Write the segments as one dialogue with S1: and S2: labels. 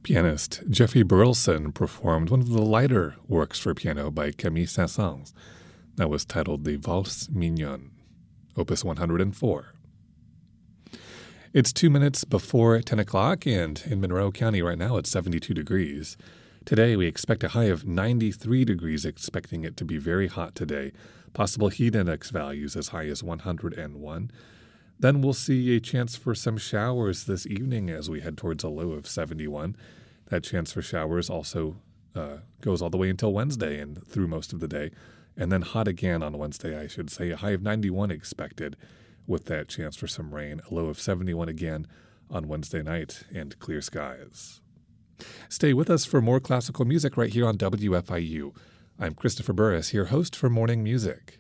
S1: Pianist Jeffrey Burleson performed one of the lighter works for piano by Camille Saint-Saëns that was titled the Valse Mignonne, Opus 104. It's 2 minutes before 10 o'clock, and in Monroe County right now it's 72 degrees. Today we expect a high of 93 degrees, expecting it to be very hot today. Possible heat index values as high as 101. Then we'll see a chance for some showers this evening as we head towards a low of 71. That chance for showers also goes all the way until Wednesday and through most of the day. And then hot again on Wednesday, I should say. A high of 91 expected with that chance for some rain. A low of 71 again on Wednesday night and clear skies. Stay with us for more classical music right here on WFIU. I'm Christopher Burris, your host for Morning Music.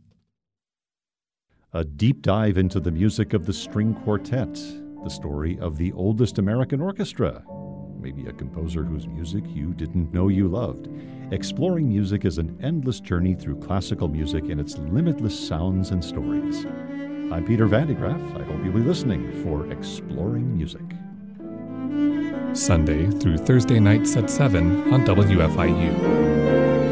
S2: A deep dive into the music of the string quartet, the story of the oldest American orchestra, maybe a composer whose music you didn't know you loved. Exploring music is an endless journey through classical music and its limitless sounds and stories. I'm Peter Van de Graaff. I hope you'll be listening for Exploring Music.
S1: Sunday through Thursday nights at 7 on WFIU.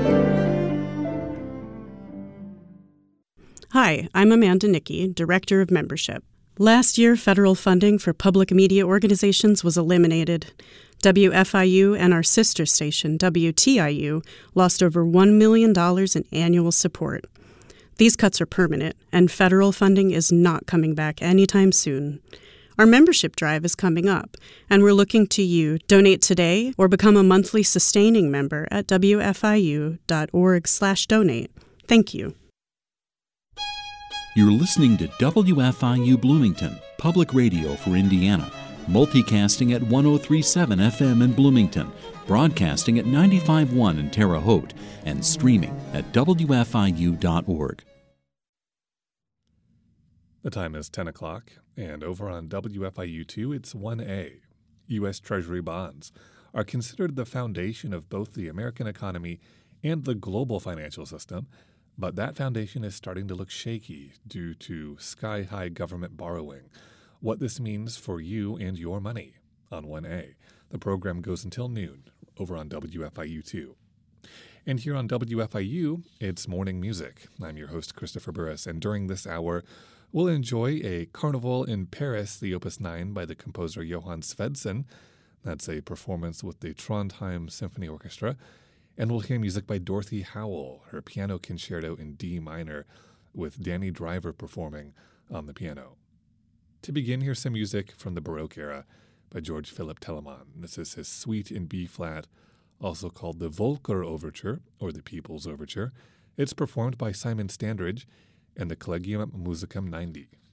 S3: Hi, I'm Amanda Nicky, Director of Membership. Last year, federal funding for public media organizations was eliminated. WFIU and our sister station, WTIU, lost over $1 million in annual support. These cuts are permanent, and federal funding is not coming back anytime soon. Our membership drive is coming up, and we're looking to you. Donate today or become a monthly sustaining member at wfiu.org/donate. Thank you.
S4: You're listening to WFIU Bloomington, public radio for Indiana, multicasting at 103.7 FM in Bloomington, broadcasting at 95.1 in Terre Haute, and streaming at WFIU.org.
S1: The time is 10 o'clock, and over on WFIU2, it's 1A. U.S. Treasury bonds are considered the foundation of both the American economy and the global financial system, but that foundation is starting to look shaky due to sky-high government borrowing. What this means for you and your money on 1A. The program goes until noon over on WFIU2. And here on WFIU, it's Morning Music. I'm your host, Christopher Burris, and during this hour, we'll enjoy a Carnival in Paris, the Opus 9 by the composer Johann Svendsen. That's a performance with the Trondheim Symphony Orchestra. And we'll hear music by Dorothy Howell, her piano concerto in D minor, with Danny Driver performing on the piano. To begin, here's some music from the Baroque era by George Philipp Telemann. This is his suite in B-flat, also called the Volker Overture, or the People's Overture. It's performed by Simon Standridge and the Collegium Musicum 90.